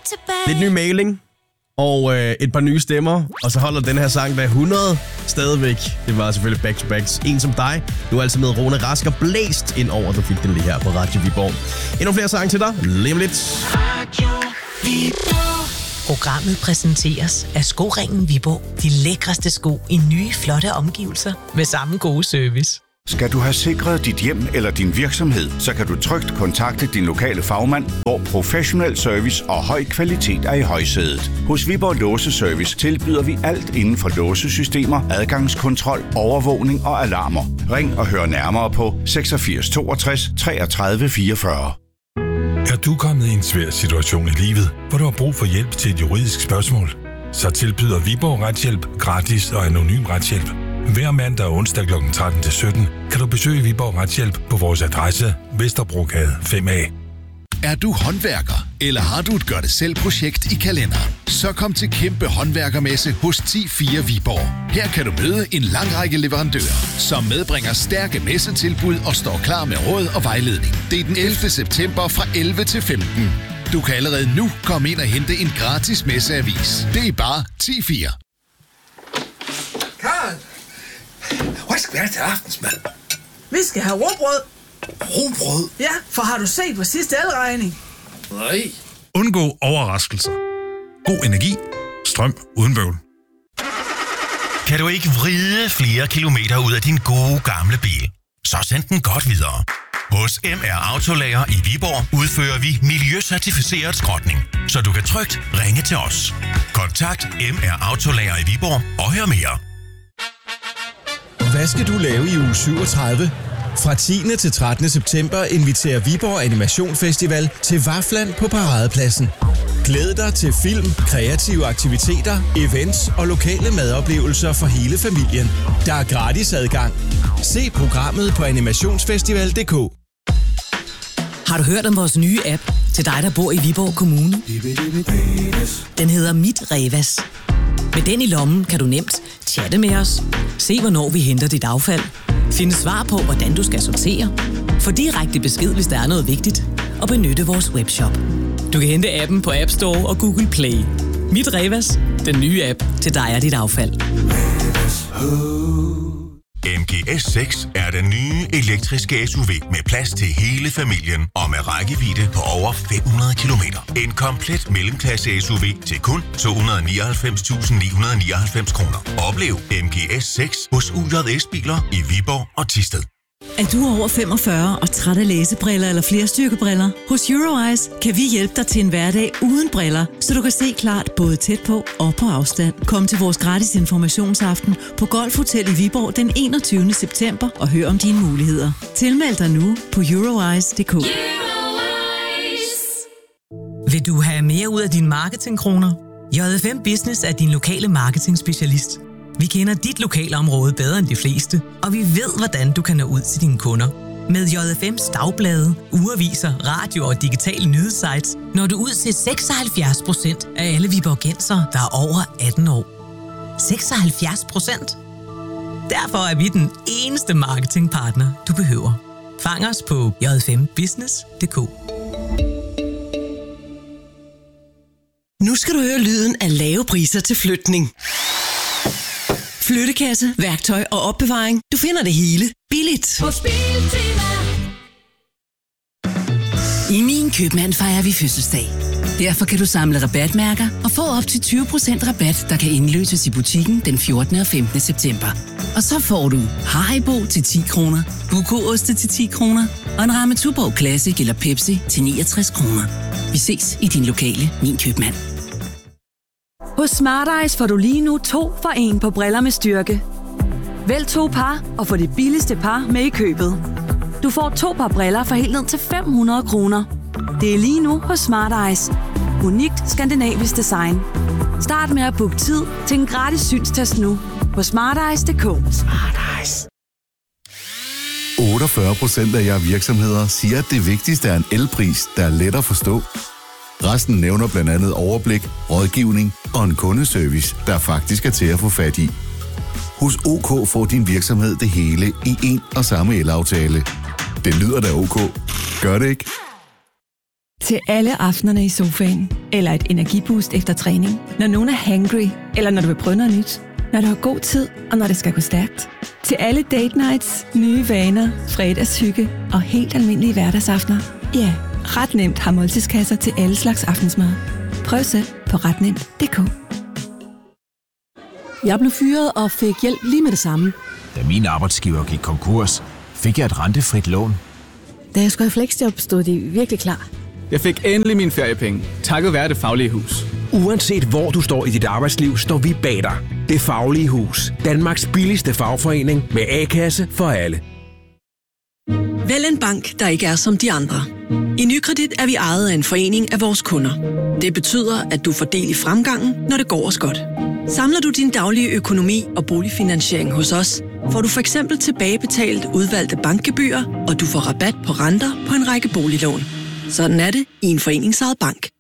Lidt ny mailing og et par nye stemmer. Og så holder den her sang der 100 stadigvæk. Det var selvfølgelig back to backs. En som dig. Du er altså med Rune Rask og blæst ind over. Du fik den lige her på Radio Viborg. Endnu flere sange til dig. Lige om lidt. Radio Viborg. Programmet præsenteres af Skoringen Viborg. De lækreste sko i nye, flotte omgivelser med samme gode service. Skal du have sikret dit hjem eller din virksomhed, så kan du trygt kontakte din lokale fagmand, hvor professionel service og høj kvalitet er i højsædet. Hos Viborg Låseservice tilbyder vi alt inden for låsesystemer, adgangskontrol, overvågning og alarmer. Ring og hør nærmere på 86 62 33 44. Er du kommet i en svær situation i livet, hvor du har brug for hjælp til et juridisk spørgsmål? Så tilbyder Viborg Retshjælp gratis og anonym retshjælp. Hver mandag og onsdag kl. 13-17 kan du besøge Viborg Retshjælp på vores adresse Vesterbrogade 5A. Er du håndværker, eller har du et gør-det-selv-projekt i kalenderen? Så kom til Kæmpe Håndværkermesse hos 10-4 Viborg. Her kan du møde en lang række leverandører, som medbringer stærke messetilbud og står klar med råd og vejledning. Det er den 11. september fra 11 til 15. Du kan allerede nu komme ind og hente en gratis messeavis. Det er bare 10-4. Karen, hvad skal vi have til aftensmad? Vi skal have rugbrød. Rugbrød? Ja, for har du set på sidste elregning? Nej. Undgå overraskelser. God energi. Strøm uden bøvl. Kan du ikke vride flere kilometer ud af din gode gamle bil? Så send den godt videre. Hos MR Autolager i Viborg udfører vi miljøcertificeret skrotning, så du kan trygt ringe til os. Kontakt MR Autolager i Viborg og hør mere. Hvad skal du lave i uge 37? Fra 10. til 13. september inviterer Viborg Animation Festival til Vafland på Paradepladsen. Glæd dig til film, kreative aktiviteter, events og lokale madoplevelser for hele familien. Der er gratis adgang. Se programmet på animationsfestival.dk. Har du hørt om vores nye app til dig, der bor i Viborg Kommune? Den hedder Mit Revas. Med den i lommen kan du nemt chatte med os, se hvornår vi henter dit affald, finde svar på, hvordan du skal sortere, få direkte besked, hvis der er noget vigtigt, og benytte vores webshop. Du kan hente appen på App Store og Google Play. Mit Revas, den nye app til dig og dit affald. MGS6 er den nye elektriske SUV med plads til hele familien og med rækkevidde på over 500 kilometer. En komplet mellemklasse SUV til kun 299.999 kroner. Oplev MGS6 hos UJS Biler i Viborg og Thisted. Er du over 45 og træt af læsebriller eller flerstyrkebriller? Hos Eurowise kan vi hjælpe dig til en hverdag uden briller, så du kan se klart både tæt på og på afstand. Kom til vores gratis informationsaften på Golf Hotel i Viborg den 21. september og hør om dine muligheder. Tilmeld dig nu på eurowise.dk. Vil du have mere ud af dine marketingkroner? JFM Business er din lokale marketingspecialist. Vi kender dit lokalområde bedre end de fleste, og vi ved, hvordan du kan nå ud til dine kunder. Med JFM's dagblade, ugeaviser, radio og digitale nyhedssites når du ud til 76% af alle viborgensere, der er over 18 år. 76%? Derfor er vi den eneste marketingpartner, du behøver. Fang os på jfmbusiness.dk. Nu skal du høre lyden af lave priser til flytning. Flyttekasse, værktøj og opbevaring. Du finder det hele billigt. Hos Biltema. I Min Købmand fejrer vi fødselsdag. Derfor kan du samle rabatmærker og få op til 20% rabat, der kan indløses i butikken den 14. og 15. september. Og så får du Haribo til 10 kroner, Buko-oste til 10 kroner og en ramme Tuborg Classic eller Pepsi til 69 kroner. Vi ses i din lokale Min Købmand. Hos Smart Eyes får du lige nu 2 for 1 på briller med styrke. Vælg 2 par og få det billigste par med i købet. Du får 2 par briller for helt ned til 500 kroner. Det er lige nu hos Smart Eyes. Unikt skandinavisk design. Start med at booke tid til en gratis synstest nu på smarteyes.dk. Smart Eyes. 48% af jer virksomheder siger, at det vigtigste er en elpris, der er let at forstå. Resten nævner blandt andet overblik, rådgivning og en kundeservice, der faktisk er til at få fat i. Hos OK får din virksomhed det hele i en og samme elaftale. Det lyder da OK. Gør det ikke? Til alle aftenerne i sofaen. Eller et energiboost efter træning. Når nogen er hangry, eller når du vil prøve noget nyt. Når du har god tid, og når det skal gå stærkt. Til alle date nights, nye vaner, fredagshygge og helt almindelige hverdagsaftener. Ja, ret nemt har måltidskasser til alle slags aftensmad. Prøv selv på retnemt.dk. Jeg blev fyret og fik hjælp lige med det samme. Da min arbejdsgiver gik konkurs, fik jeg et rentefrit lån. Da jeg skulle have fleksjob, stod de virkelig klar. Jeg fik endelig mine feriepenge, takket være Det Faglige Hus. Uanset hvor du står i dit arbejdsliv, står vi bag dig. Det Faglige Hus. Danmarks billigste fagforening med A-kasse for alle. Vælg en bank, der ikke er som de andre. I Nykredit er vi ejet af en forening af vores kunder. Det betyder, at du får del i fremgangen, når det går os godt. Samler du din daglige økonomi og boligfinansiering hos os, får du for eksempel tilbagebetalt udvalgte bankgebyrer, og du får rabat på renter på en række boliglån. Sådan er det i en foreningsejet bank.